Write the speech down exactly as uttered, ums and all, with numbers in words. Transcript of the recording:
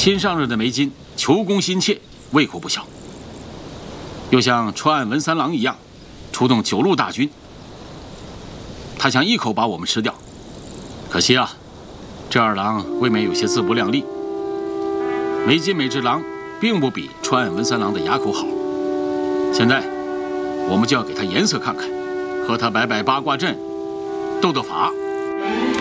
新上任的梅津求功心切，胃口不小，又像川岸文三郎一样，出动九路大军。他想一口把我们吃掉，可惜啊，这二郎未免有些自不量力。梅津美治郎并不比川岸文三郎的牙口好，现在我们就要给他颜色看看，和他摆摆八卦阵，斗斗法。